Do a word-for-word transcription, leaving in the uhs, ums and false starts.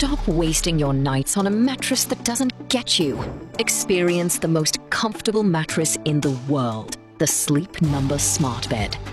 Stop wasting your nights on a mattress that doesn't get you. Experience the most comfortable mattress in the world, the Sleep Number Smart Bed.